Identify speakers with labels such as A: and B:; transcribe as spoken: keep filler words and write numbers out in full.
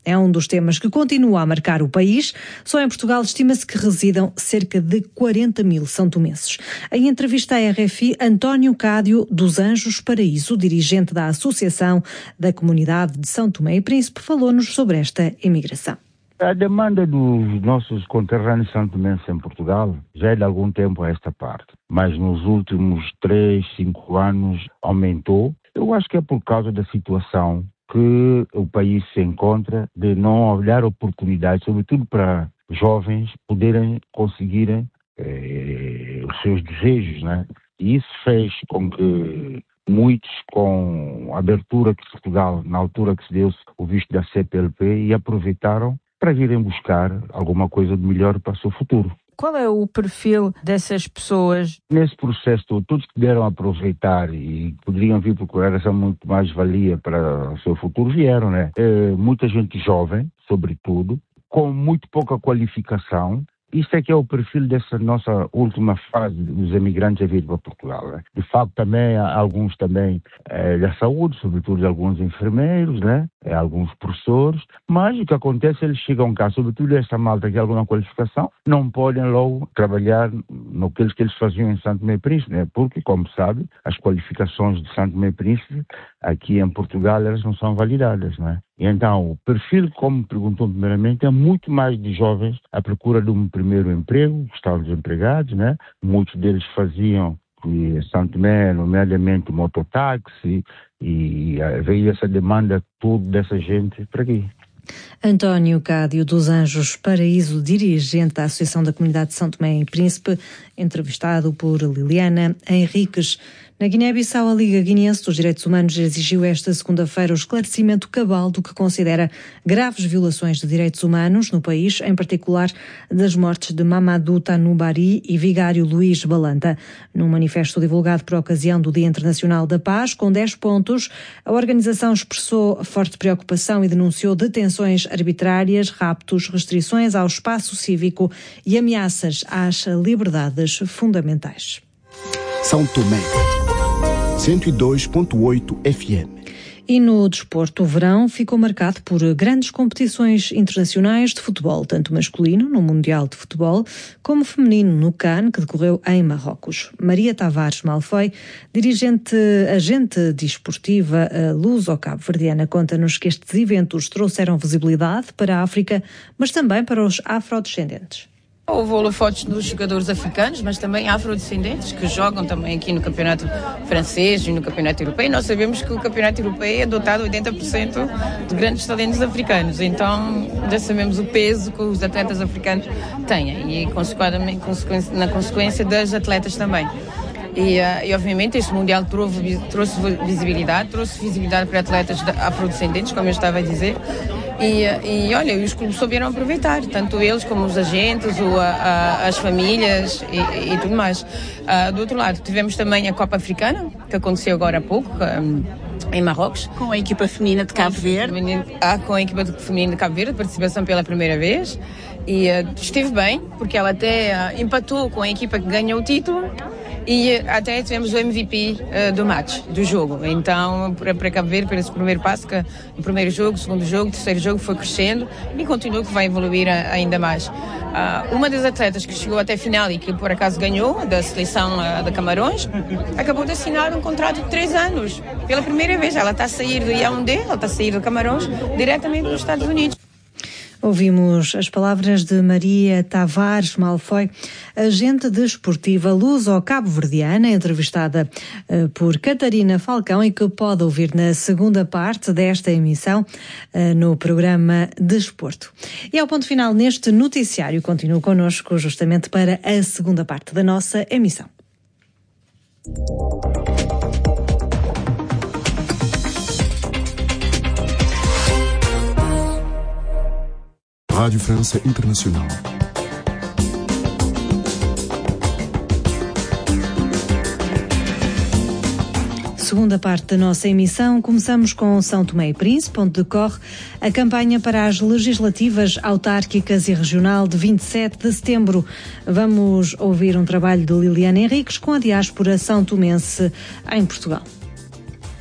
A: É um dos temas que continua a marcar o país. Só em Portugal estima-se que residam cerca de quarenta mil são-tomenses. Em entrevista à R F I, António Cádio dos Anjos Paraíso, dirigente da Associação da Comunidade de São Tomé e Príncipe, falou-nos sobre esta imigração.
B: A demanda dos nossos conterrâneos santomenses em Portugal já é de algum tempo a esta parte, mas nos últimos três, cinco anos aumentou. Eu acho que é por causa da situação que o país se encontra, de não olhar oportunidades, sobretudo para jovens poderem conseguirem eh, os seus desejos, né? E isso fez com que muitos, com a abertura que Portugal, na altura que se deu o visto da C P L P, e aproveitaram para virem buscar alguma coisa de melhor para o seu futuro.
C: Qual é o perfil dessas pessoas?
B: Nesse processo, todos que puderam aproveitar e poderiam vir procurar essa muito mais valia para o seu futuro, vieram, né? É, muita gente jovem, sobretudo, com muito pouca qualificação. Isso é que é o perfil dessa nossa última fase dos emigrantes a vir para Portugal, né? De facto, também há alguns também é, da saúde, sobretudo alguns enfermeiros, né? É, alguns professores, mas o que acontece, eles chegam cá, sobretudo essa malta que tem alguma qualificação, não podem logo trabalhar no que eles, que eles faziam em São Tomé e Príncipe, né? Porque, como sabe, as qualificações de São Tomé e Príncipe aqui em Portugal, elas não são validadas, né? E então, o perfil, como perguntou primeiramente, é muito mais de jovens à procura de um primeiro emprego, estavam desempregados, né? Muitos deles faziam em São Tomé, nomeadamente mototáxi, e veio essa demanda toda dessa gente para aqui.
A: António Cádio dos Anjos Paraíso, dirigente da Associação da Comunidade de São Tomé e Príncipe, entrevistado por Liliana Henriques. Na Guiné-Bissau, a Liga Guineense dos Direitos Humanos exigiu esta segunda-feira o esclarecimento cabal do que considera graves violações de direitos humanos no país, em particular das mortes de Mamadou Tanubari e vigário Luís Balanta. Num manifesto divulgado por ocasião do Dia Internacional da Paz, com dez pontos, a organização expressou forte preocupação e denunciou detenções arbitrárias, raptos, restrições ao espaço cívico e ameaças às liberdades fundamentais.
D: São Tomé, cento e dois ponto oito F M.
A: E no desporto, o verão ficou marcado por grandes competições internacionais de futebol, tanto masculino, no Mundial de Futebol, como feminino, no CAN, que decorreu em Marrocos. Maria Tavares Malfoy, dirigente, agente desportiva luso-cabo-verdiana, conta-nos que estes eventos trouxeram visibilidade para a África, mas também para os afrodescendentes.
E: Houve holofotes dos jogadores africanos, mas também afrodescendentes, que jogam também aqui no campeonato francês e no campeonato europeu. Nós sabemos que o campeonato europeu é dotado oitenta por cento de grandes talentos africanos, então já sabemos o peso que os atletas africanos têm e, consequentemente, na consequência das atletas também. E, uh, e obviamente este Mundial trouxe, trouxe visibilidade, trouxe visibilidade para atletas afrodescendentes, como eu estava a dizer. E, e olha, os clubes souberam aproveitar, tanto eles como os agentes, ou a, a, as famílias e, e tudo mais. Uh, do outro lado, tivemos também a Copa Africana, que aconteceu agora há pouco, um, em Marrocos.
C: Com a equipa feminina de Cabo Verde.
E: Ah, com a equipa feminina de Cabo Verde, participação pela primeira vez. E uh, esteve bem, porque ela até uh, empatou com a equipa que ganhou o título. E até tivemos o M V P uh, do match, do jogo. Então, para, para Cabo Verde, para esse primeiro passo, que o primeiro jogo, o segundo jogo, o terceiro jogo foi crescendo e continua que vai evoluir a, ainda mais. Uh, uma das atletas que chegou até a final e que por acaso ganhou, da seleção uh, de Camarões, acabou de assinar um contrato de três anos. Pela primeira vez, ela está a sair do Yaoundé, ela está a sair do Camarões, diretamente dos Estados Unidos.
A: Ouvimos as palavras de Maria Tavares Malfoy, agente desportiva luso-cabo-verdiana, entrevistada uh, por Catarina Falcão e que pode ouvir na segunda parte desta emissão uh, no programa Desporto. E ao ponto final neste noticiário, continuo connosco justamente para a segunda parte da nossa emissão.
D: Rádio França Internacional.
A: Segunda parte da nossa emissão, começamos com São Tomé e Príncipe, onde decorre a campanha para as legislativas autárquicas e regional de vinte e sete de setembro. Vamos ouvir um trabalho de Liliana Henriques com a diáspora são tomense em Portugal.